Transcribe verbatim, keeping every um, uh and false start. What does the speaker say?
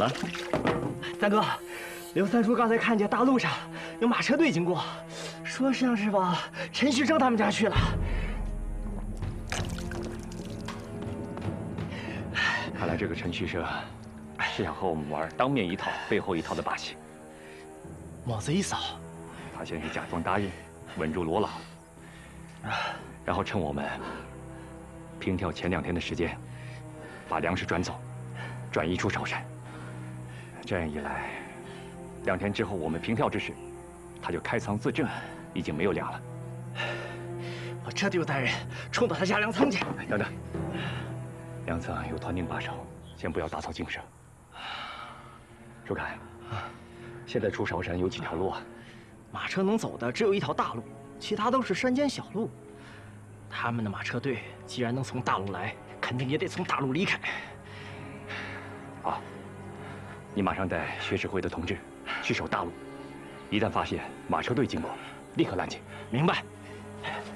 么？ 三哥，刘三叔刚才看见大路上有马车队经过，说像是往陈旭生他们家去了。 看来这个陈旭生是想和我们玩当面一套、背后一套的把戏。 帽子一扫， 他先是假装答应，稳住罗老，然后趁我们平跳前两天的时间，把粮食转走，转移出韶山。这样一来，两天之后我们平跳之时，他就开仓自证，已经没有粮了。 我这就带人冲到他家粮仓去。 等等，粮仓有团丁把守，先不要打草惊蛇。朱凯，现在出韶山有几条路啊？ 马车能走的只有一条大路，其他都是山间小路。他们的马车队既然能从大路来，肯定也得从大路离开。 好，你马上带学指挥的同志去守大路，一旦发现马车队经过，立刻拦截。 明白。